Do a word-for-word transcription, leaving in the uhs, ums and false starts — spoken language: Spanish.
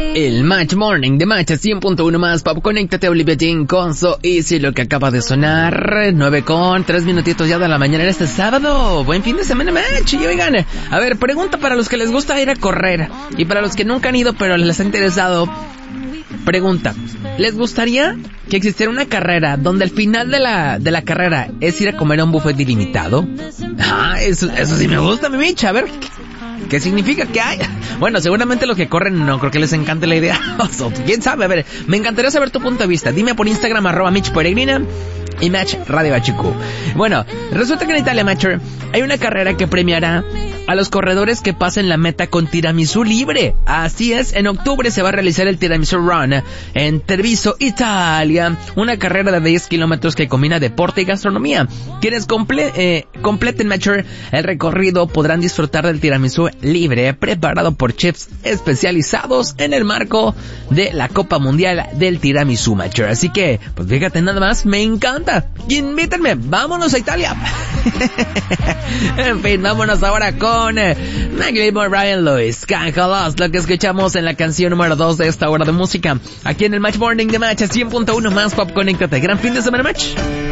El Match Morning de Match cien punto uno más Pop. Conéctate a Olivia Jean Conso y si lo que acaba de sonar, nueve con tres minutitos ya de la mañana en este sábado. Buen fin de semana, Match. Y oigan, a ver, pregunta para los que les gusta ir a correr y para los que nunca han ido pero les ha interesado. Pregunta, ¿les gustaría que existiera una carrera donde al final de la de la carrera es ir a comer a un buffet ilimitado? Ah, eso, eso sí me gusta, mi bicha. A ver, ¿qué significa que hay? Bueno, seguramente los que corren no creo que les encante la idea. ¿Quién sabe? A ver, me encantaría saber tu punto de vista. Dime por Instagram, arroba Mitch Peregrina y Match Radio H Q. Bueno, resulta que en Italia, Matcher, hay una carrera que premiará a los corredores que pasen la meta con tiramisú libre. Así es, en octubre se va a realizar el Tiramisú Run en Treviso, Italia. Una carrera de diez kilómetros que combina deporte y gastronomía. Quienes comple eh, completen, Matcher, el recorrido podrán disfrutar del tiramisú libre preparado por chefs especializados en el marco de la Copa Mundial del Tiramisú, Matcher. Así que, pues fíjate nada más, me encanta. Invítenme, vámonos a Italia. En fin, vámonos ahora con eh, Macklemore, Brian Lewis, Canjalas, lo que escuchamos en la canción número dos de esta hora de música, aquí en el Match Morning de Match cien punto uno más Pop. Conéctate, gran fin de semana, Match.